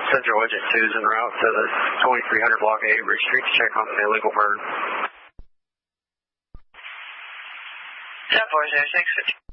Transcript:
Central Agent 2 is en route to the 2300 block of Avery Street to check on the illegal bird. 10-4, 06.